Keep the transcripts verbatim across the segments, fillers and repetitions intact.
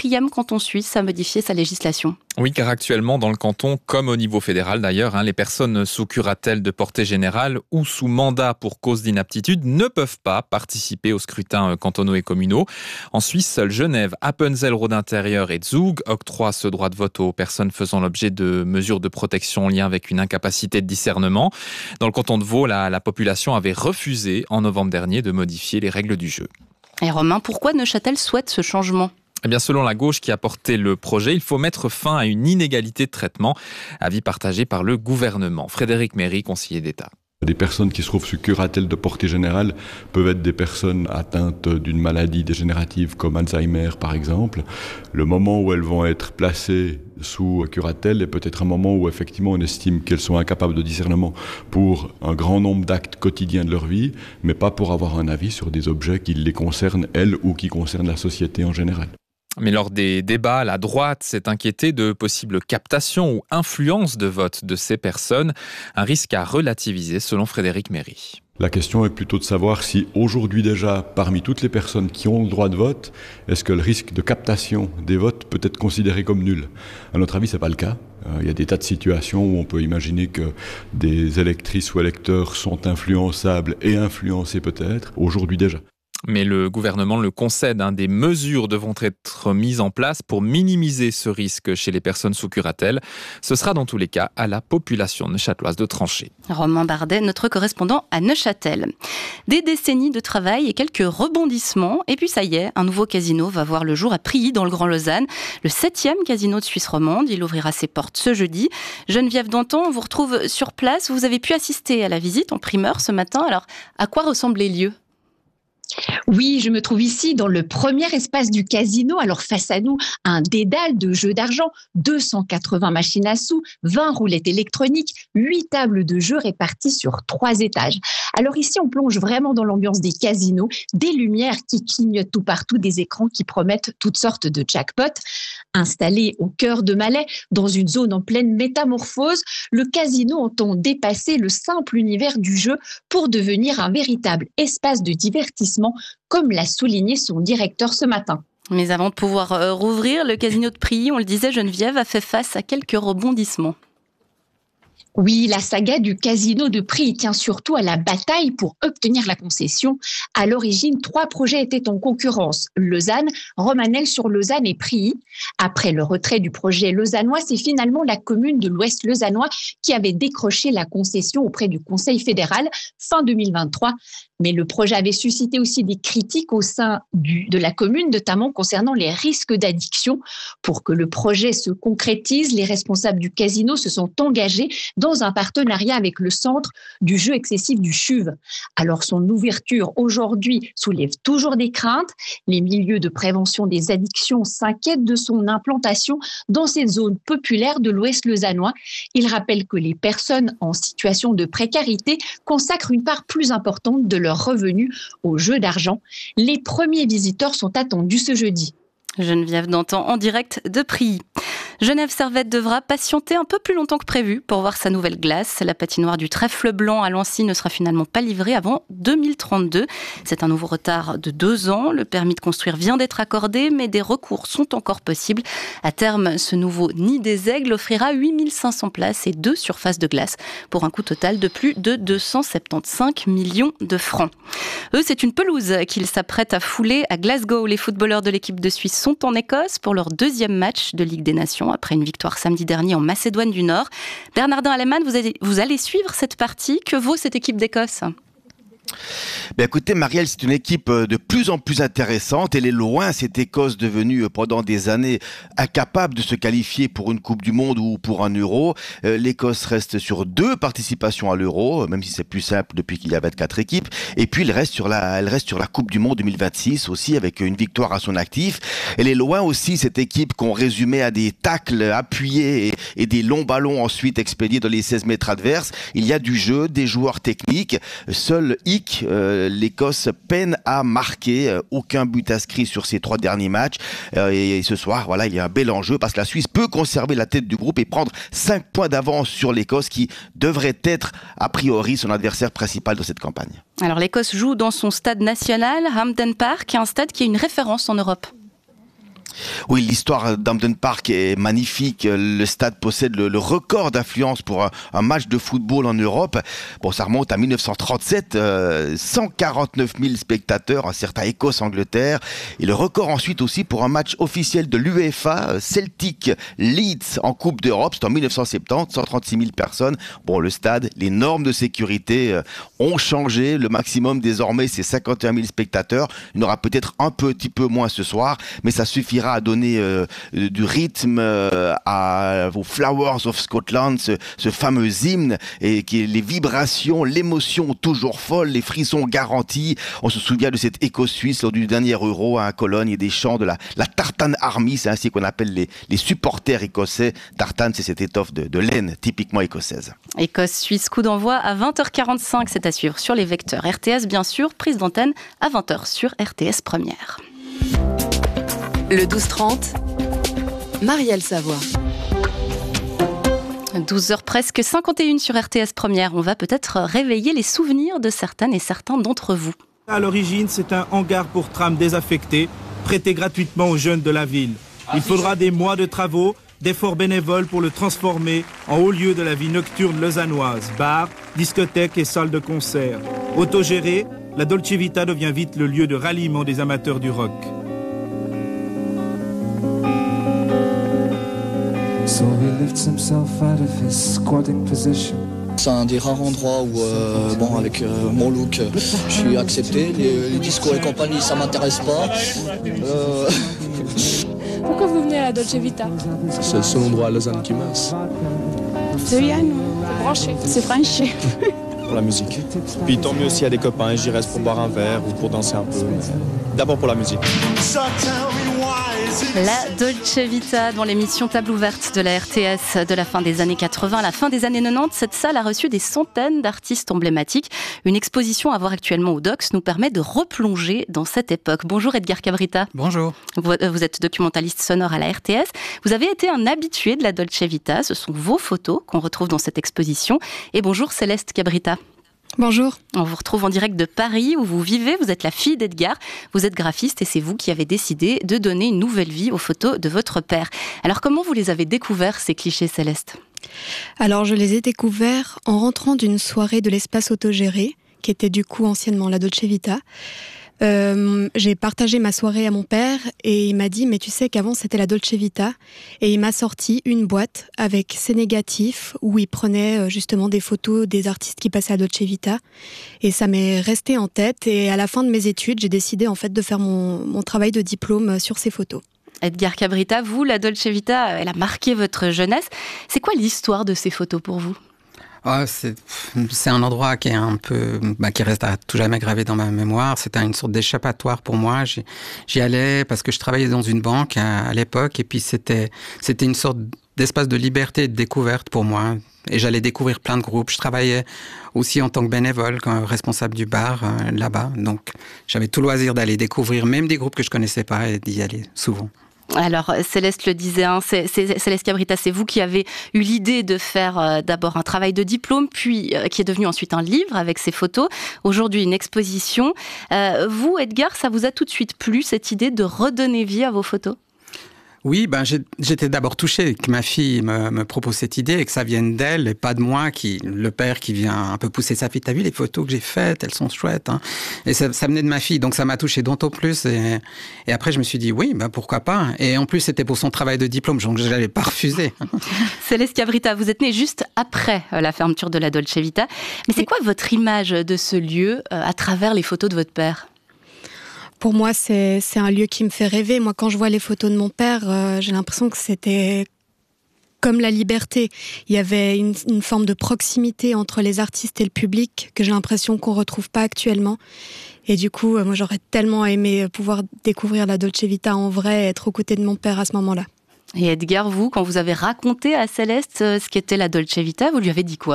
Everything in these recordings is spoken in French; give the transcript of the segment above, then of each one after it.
quatrième canton suisse à modifier sa législation. Oui, car actuellement, dans le canton, comme au niveau fédéral d'ailleurs, hein, les personnes sous curatelle de portée générale ou sous mandat pour cause d'inaptitude ne peuvent pas participer aux scrutins cantonaux et communaux. En Suisse, seuls Genève, Appenzell Rhodes-Intérieur et Zug octroient ce droit de vote aux personnes faisant l'objet de mesures de protection en lien avec une incapacité de discernement. Dans le canton de Vaud, la, la population avait refusé en novembre dernier de modifier les règles du jeu. Et Romain, pourquoi Neuchâtel souhaite ce changement ? Eh bien, selon la gauche qui a porté le projet, il faut mettre fin à une inégalité de traitement, avis partagé par le gouvernement. Frédéric Méry, conseiller d'État. Des personnes qui se trouvent sous curatelle de portée générale peuvent être des personnes atteintes d'une maladie dégénérative comme Alzheimer par exemple. Le moment où elles vont être placées sous curatelle est peut-être un moment où effectivement on estime qu'elles sont incapables de discernement pour un grand nombre d'actes quotidiens de leur vie, mais pas pour avoir un avis sur des objets qui les concernent elles ou qui concernent la société en général. Mais lors des débats, la droite s'est inquiétée de possibles captations ou influences de vote de ces personnes. Un risque à relativiser selon Frédéric Méry. La question est plutôt de savoir si aujourd'hui déjà, parmi toutes les personnes qui ont le droit de vote, est-ce que le risque de captation des votes peut être considéré comme nul ? À notre avis, ce n'est pas le cas. Il y a des tas de situations où on peut imaginer que des électrices ou électeurs sont influençables et influencés peut-être, aujourd'hui déjà. Mais le gouvernement le concède, hein, des mesures devront être mises en place pour minimiser ce risque chez les personnes sous curatelle. Ce sera dans tous les cas à la population neuchâteloise de trancher. Romain Bardet, notre correspondant à Neuchâtel. Des décennies de travail et quelques rebondissements. Et puis ça y est, un nouveau casino va voir le jour à Prilly dans le Grand Lausanne. Le septième casino de Suisse romande. Il ouvrira ses portes ce jeudi. Geneviève Danton, on vous retrouve sur place. Vous avez pu assister à la visite en primeur ce matin. Alors, à quoi ressemblent les lieux ? Oui, je me trouve ici dans le premier espace du casino. Alors face à nous, un dédale de jeux d'argent, deux cent quatre-vingts machines à sous, vingt roulettes électroniques, huit tables de jeux réparties sur trois étages. Alors ici, on plonge vraiment dans l'ambiance des casinos, des lumières qui clignotent tout partout, des écrans qui promettent toutes sortes de jackpots. Installé au cœur de Malais, dans une zone en pleine métamorphose, le casino entend dépasser le simple univers du jeu pour devenir un véritable espace de divertissement, comme l'a souligné son directeur ce matin. Mais avant de pouvoir euh, rouvrir, le casino de Prilly, on le disait, Geneviève a fait face à quelques rebondissements. Oui, la saga du casino de Prilly tient surtout à la bataille pour obtenir la concession. À l'origine, trois projets étaient en concurrence. Lausanne, Romanel sur Lausanne et Prilly. Après le retrait du projet lausannois, c'est finalement la commune de l'Ouest lausannois qui avait décroché la concession auprès du Conseil fédéral fin deux mille vingt-trois. Mais le projet avait suscité aussi des critiques au sein du, de la commune, notamment concernant les risques d'addiction. Pour que le projet se concrétise, les responsables du casino se sont engagés dans un partenariat avec le centre du jeu excessif du CHUV. Alors son ouverture aujourd'hui soulève toujours des craintes. Les milieux de prévention des addictions s'inquiètent de son implantation dans cette zone populaire de l'Ouest lausannois. Il rappelle que les personnes en situation de précarité consacrent une part plus importante de leur revenus aux jeux d'argent. Les premiers visiteurs sont attendus ce jeudi. Geneviève Danton en direct de Prilly. Genève Servette devra patienter un peu plus longtemps que prévu pour voir sa nouvelle glace. La patinoire du Trèfle Blanc à Lancy ne sera finalement pas livrée avant deux mille trente-deux. C'est un nouveau retard de deux ans. Le permis de construire vient d'être accordé, mais des recours sont encore possibles. À terme, ce nouveau nid des aigles offrira huit mille cinq cents places et deux surfaces de glace pour un coût total de plus de deux cent soixante-quinze millions de francs. Eux, c'est une pelouse qu'ils s'apprêtent à fouler à Glasgow. Les footballeurs de l'équipe de Suisse sont en Écosse pour leur deuxième match de Ligue des Nations après une victoire samedi dernier en Macédoine du Nord. Bernardin Alemann, vous allez, vous allez suivre cette partie. Que vaut cette équipe d'Écosse ? Ben écoutez, Marielle, c'est une équipe de plus en plus intéressante. Elle est loin, cette Écosse devenue pendant des années incapable de se qualifier pour une Coupe du Monde ou pour un Euro. L'Écosse reste sur deux participations à l'Euro, même si c'est plus simple depuis qu'il y a vingt-quatre équipes. Et puis, elle reste sur la, elle reste sur la Coupe du Monde deux mille vingt-six aussi, avec une victoire à son actif. Elle est loin aussi, cette équipe qu'on résumait à des tacles appuyés et, et des longs ballons ensuite expédiés dans les seize mètres adverses. Il y a du jeu, des joueurs techniques. Seul hic, euh, l'Écosse peine à marquer, euh, aucun but inscrit sur ses trois derniers matchs. Euh, et, et ce soir, voilà, il y a un bel enjeu parce que la Suisse peut conserver la tête du groupe et prendre cinq points d'avance sur l'Écosse qui devrait être a priori son adversaire principal de cette campagne. Alors l'Écosse joue dans son stade national, Hampden Park, un stade qui est une référence en Europe. Oui, l'histoire d'Hampden Park est magnifique. Le stade possède le, le record d'affluence pour un, un match de football en Europe. Bon, ça remonte à mille neuf cent trente-sept, euh, cent quarante-neuf mille spectateurs, un certain Écosse-Angleterre. Et le record ensuite aussi pour un match officiel de l'UEFA, Celtic Leeds en Coupe d'Europe, c'est en mille neuf cent soixante-dix, cent trente-six mille personnes. Bon, le stade, les normes de sécurité euh, ont changé. Le maximum désormais, c'est cinquante et un mille spectateurs. Il y en aura peut-être un petit peu moins ce soir, mais ça suffira à donner euh, du rythme euh, à, aux Flowers of Scotland, ce, ce fameux hymne, et qui les vibrations, l'émotion toujours folle, les frissons garantis. On se souvient de cette Écosse-Suisse lors du dernier Euro à Cologne et des chants de la, la Tartan Army, c'est ainsi qu'on appelle les, les supporters écossais. Tartan, c'est cette étoffe de, de laine typiquement écossaise. Écosse-Suisse, coup d'envoi à vingt heures quarante-cinq, c'est à suivre sur les vecteurs R T S, bien sûr, prise d'antenne à vingt heures sur R T S Première. Le douze trente, Marielle Savoie. douze heures presque cinquante et une sur R T S Première. On va peut-être réveiller les souvenirs de certaines et certains d'entre vous. À l'origine, c'est un hangar pour tram désaffecté, prêté gratuitement aux jeunes de la ville. Il faudra des mois de travaux, d'efforts bénévoles pour le transformer en haut lieu de la vie nocturne lausannoise. Bars, discothèques et salles de concert. Autogérée, la Dolce Vita devient vite le lieu de ralliement des amateurs du rock. So he lifts himself out of his squatting position. C'est un des rares endroits où, euh, bon, avec euh, mon look, euh, je suis accepté. Les, les discos et compagnie, ça m'intéresse pas. Euh... Pourquoi vous venez à la Dolce Vita? C'est le seul endroit à Lausanne qui masse. C'est bien, c'est branché, c'est franchi. Pour la musique. Puis tant mieux s'il y a des copains, j'y reste pour boire un verre ou pour danser un peu. D'abord pour la musique. La Dolce Vita, dans l'émission Table ouverte de la R T S de la fin des années quatre-vingts à la fin des années quatre-vingt-dix, cette salle a reçu des centaines d'artistes emblématiques. Une exposition à voir actuellement au Dox nous permet de replonger dans cette époque. Bonjour Edgar Cabrita. Bonjour. Vous, vous êtes documentaliste sonore à la R T S. Vous avez été un habitué de la Dolce Vita. Ce sont vos photos qu'on retrouve dans cette exposition. Et bonjour Céleste Cabrita. Bonjour. On vous retrouve en direct de Paris où vous vivez. Vous êtes la fille d'Edgar. Vous êtes graphiste et c'est vous qui avez décidé de donner une nouvelle vie aux photos de votre père. Alors comment vous les avez découverts, ces clichés, Céleste ? Alors je les ai découverts en rentrant d'une soirée de l'espace autogéré, qui était du coup anciennement la Dolce Vita. Euh, j'ai partagé ma soirée à mon père et il m'a dit « mais tu sais qu'avant c'était la Dolce Vita » et il m'a sorti une boîte avec ses négatifs où il prenait justement des photos des artistes qui passaient à Dolce Vita et ça m'est resté en tête et à la fin de mes études j'ai décidé en fait de faire mon, mon travail de diplôme sur ces photos. Edgar Cabrita, vous, la Dolce Vita, elle a marqué votre jeunesse. C'est quoi l'histoire de ces photos pour vous ? Oh, c'est, c'est un endroit qui est un peu, bah, qui reste à tout jamais gravé dans ma mémoire. C'était une sorte d'échappatoire pour moi. J'y, j'y allais parce que je travaillais dans une banque à, à l'époque et puis c'était, c'était une sorte d'espace de liberté et de découverte pour moi. Et j'allais découvrir plein de groupes. Je travaillais aussi en tant que bénévole, comme responsable du bar euh, là-bas. Donc j'avais tout loisir d'aller découvrir même des groupes que je connaissais pas et d'y aller souvent. Alors, Céleste le disait, hein, c'est, c'est, Céleste Cabrita, c'est vous qui avez eu l'idée de faire euh, d'abord un travail de diplôme, puis euh, qui est devenu ensuite un livre avec ses photos. Aujourd'hui, une exposition. Euh, vous, Edgar, ça vous a tout de suite plu, cette idée de redonner vie à vos photos ? Oui, ben j'ai, j'étais d'abord touché que ma fille me, me propose cette idée et que ça vienne d'elle et pas de moi, qui le père qui vient un peu pousser sa fille. T'as vu les photos que j'ai faites, elles sont chouettes. Hein. Et ça, ça venait de ma fille, donc ça m'a touché d'autant plus. Et, et après, je me suis dit, oui, ben pourquoi pas. Et en plus, c'était pour son travail de diplôme, donc je n'avais pas refusé. Céleste Cabrita, vous êtes née juste après la fermeture de la Dolce Vita. Mais c'est quoi votre image de ce lieu à travers les photos de votre père ? Pour moi, c'est, c'est un lieu qui me fait rêver. Moi, quand je vois les photos de mon père, euh, j'ai l'impression que c'était comme la liberté. Il y avait une, une forme de proximité entre les artistes et le public que j'ai l'impression qu'on ne retrouve pas actuellement. Et du coup, euh, moi, j'aurais tellement aimé pouvoir découvrir la Dolce Vita en vrai et être aux côtés de mon père à ce moment-là. Et Edgar, vous, quand vous avez raconté à Céleste ce qu'était la Dolce Vita, vous lui avez dit quoi ?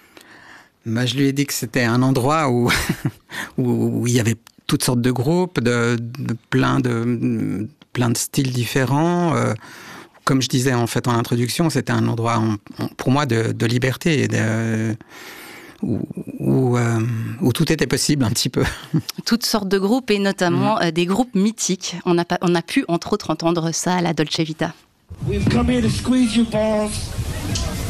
Bah, je lui ai dit que c'était un endroit où, où, où il y avait toutes sortes de groupes, de, de, plein, de plein de styles différents. Euh, comme je disais en fait en introduction, c'était un endroit en, en, pour moi de, de liberté et de, où, où, euh, où tout était possible un petit peu. Toutes sortes de groupes et notamment mmh. euh, des groupes mythiques. On a, pas, on a pu entre autres entendre ça à la Dolce Vita. We've come here to squeeze your balls.